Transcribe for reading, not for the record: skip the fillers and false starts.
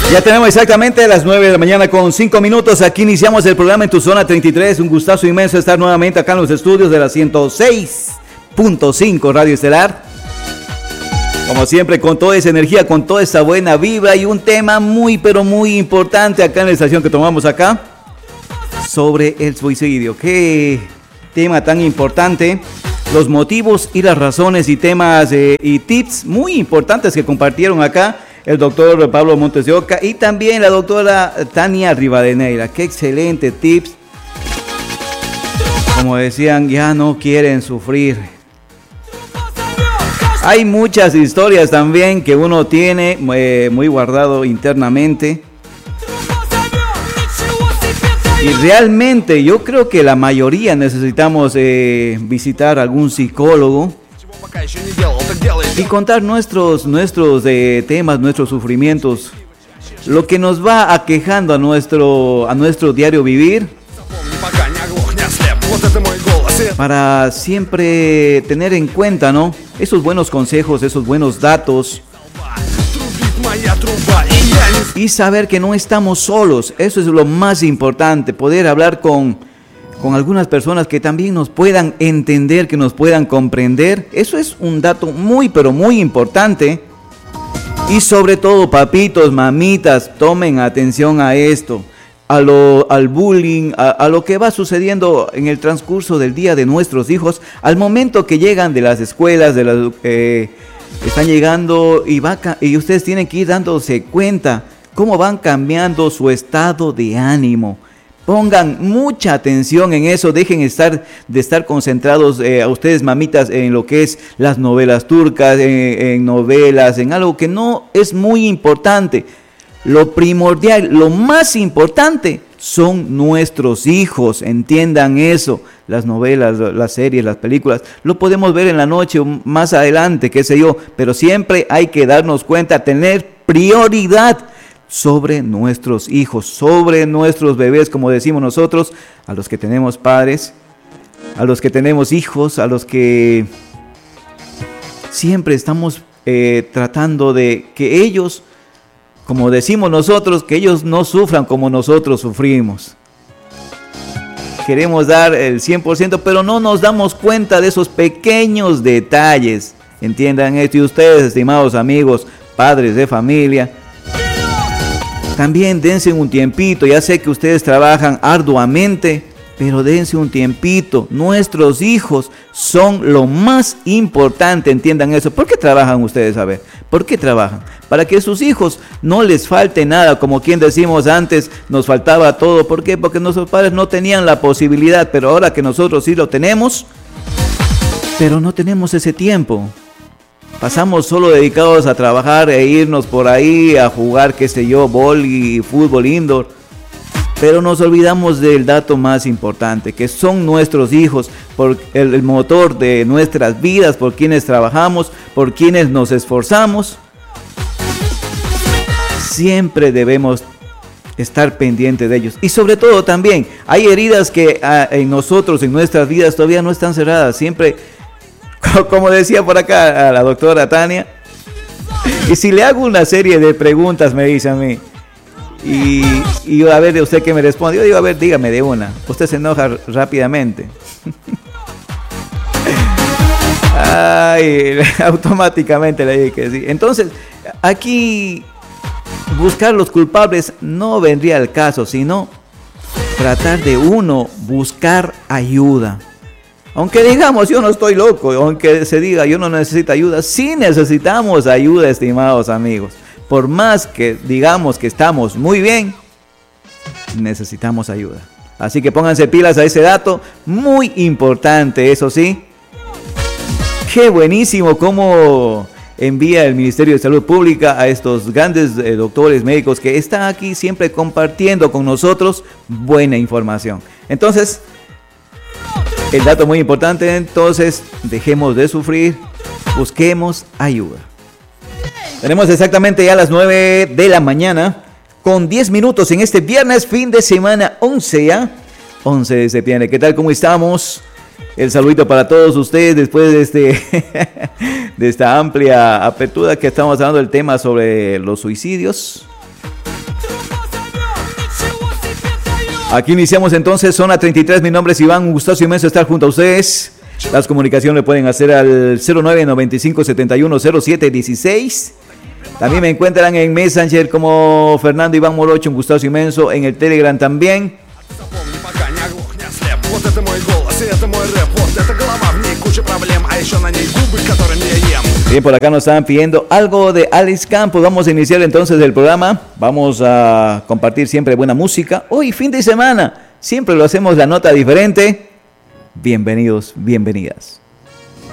Ya tenemos exactamente las 9 de la mañana con 5 minutos. Aquí iniciamos el programa en tu zona 33. Un gustazo inmenso estar nuevamente acá en los estudios de la 106.5 Radio Estelar. Como siempre, con toda esa energía, con toda esa buena vibra y un tema muy, pero muy importante acá en la estación que tomamos acá sobre el suicidio. Qué tema tan importante. Los motivos y las razones y temas y tips muy importantes que compartieron acá el doctor Pablo Montes de Oca y también la doctora Tania Rivadeneira. Qué excelente tips. Como decían, ya no quieren sufrir. Hay muchas historias también que uno tiene muy guardado internamente. Y realmente yo creo que la mayoría necesitamos visitar algún psicólogo y contar nuestros temas, nuestros sufrimientos, lo que nos va aquejando a nuestro diario vivir, para siempre tener en cuenta, ¿no?, esos buenos consejos, esos buenos datos y saber que no estamos solos. Eso es lo más importante, poder hablar con algunas personas que también nos puedan entender, que nos puedan comprender. Eso es un dato muy, pero muy importante. Y sobre todo, papitos, mamitas, tomen atención a esto, al bullying, a lo que va sucediendo en el transcurso del día de nuestros hijos, al momento que llegan de las escuelas, están llegando y ustedes tienen que ir dándose cuenta cómo van cambiando su estado de ánimo. Pongan mucha atención en eso, dejen de estar concentrados a ustedes, mamitas, en lo que es las novelas turcas, en novelas, en algo que no es muy importante. Lo primordial, lo más importante son nuestros hijos, entiendan eso. Las novelas, las series, las películas, lo podemos ver en la noche o más adelante, qué sé yo, pero siempre hay que darnos cuenta, tener prioridad sobre nuestros hijos, sobre nuestros bebés, como decimos nosotros, a los que tenemos padres, a los que tenemos hijos, a los que siempre estamos tratando de que ellos, como decimos nosotros, que ellos no sufran como nosotros sufrimos. Queremos dar el 100%, pero no nos damos cuenta de esos pequeños detalles. Entiendan esto, y ustedes, estimados amigos, padres de familia, también dense un tiempito. Ya sé que ustedes trabajan arduamente, pero dense un tiempito. Nuestros hijos son lo más importante, entiendan eso. ¿Por qué trabajan ustedes? A ver, ¿por qué trabajan? Para que a sus hijos no les falte nada, como quien decimos antes, nos faltaba todo. ¿Por qué? Porque nuestros padres no tenían la posibilidad, pero ahora que nosotros sí lo tenemos, pero no tenemos ese tiempo. Pasamos solo dedicados a trabajar e irnos por ahí a jugar, qué sé yo, vóley, fútbol indoor. Pero nos olvidamos del dato más importante, que son nuestros hijos, por el motor de nuestras vidas, por quienes trabajamos, por quienes nos esforzamos. Siempre debemos estar pendientes de ellos. Y sobre todo también, hay heridas que en nosotros, en nuestras vidas, todavía no están cerradas. Siempre, como decía por acá a la doctora Tania, y si le hago una serie de preguntas, me dice a mí, y a ver, ¿usted qué me responde? Yo digo, a ver, dígame de una. Usted se enoja rápidamente. Ay, automáticamente le dije que sí. Entonces, aquí buscar los culpables no vendría al caso, sino tratar de uno buscar ayuda. Aunque digamos, yo no estoy loco, aunque se diga, yo no necesito ayuda, sí necesitamos ayuda, estimados amigos. Por más que digamos que estamos muy bien, necesitamos ayuda. Así que pónganse pilas a ese dato, muy importante, eso sí. Qué buenísimo cómo envía el Ministerio de Salud Pública a estos grandes doctores médicos que están aquí siempre compartiendo con nosotros buena información. Entonces, el dato muy importante, entonces, dejemos de sufrir, busquemos ayuda. Tenemos exactamente ya las 9 de la mañana con 10 minutos en este viernes, fin de semana 11 de septiembre. ¿Qué tal? ¿Cómo estamos? El saludito para todos ustedes después de esta amplia apertura que estamos hablando del tema sobre los suicidios. Aquí iniciamos entonces Zona 33. Mi nombre es Iván, un gustazo inmenso estar junto a ustedes. Las comunicaciones le pueden hacer al 0995-710716. También me encuentran en Messenger como Fernando Iván Morocho, un gustazo inmenso. En el Telegram también. Bien, por acá nos estaban pidiendo algo de Alex Campos. Vamos a iniciar entonces el programa. Vamos a compartir siempre buena música. Hoy, fin de semana, siempre lo hacemos la nota diferente. Bienvenidos, bienvenidas.